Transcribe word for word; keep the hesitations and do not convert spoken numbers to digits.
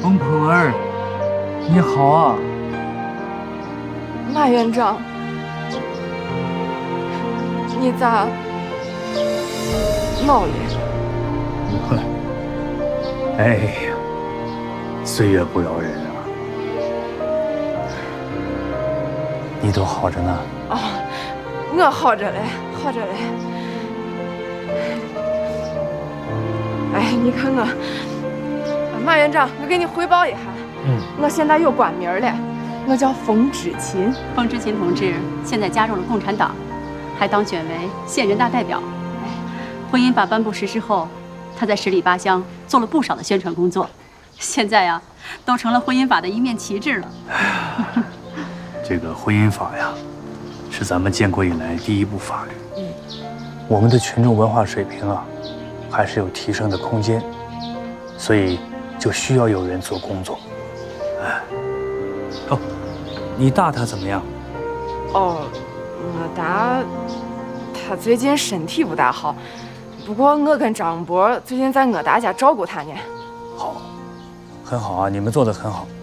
凤鹏儿，你好啊， 马院长，你咋老了？ 哼，哎呀，岁月不饶人啊。你都好着呢？ 哦，我好着嘞，好着嘞。哎，你看我，马院长，我给你汇报一下。嗯，我现在有官名了，我叫冯知琴。 冯知琴同志现在加入了共产党，还当选为县人大代表。婚姻法颁布实施后，他在十里八乡做了不少的宣传工作，现在呀，都成了婚姻法的一面旗帜了。 这个婚姻法呀，是咱们建国以来第一部法律。嗯，我们的群众文化水平啊，还是有提升的空间，所以就需要有人做工作。哎，哦，你大他怎么样？ 哦，我大他最近身体不大好，不过我跟张伯最近在我大家照顾他呢。 好，很好啊，你们做得很好。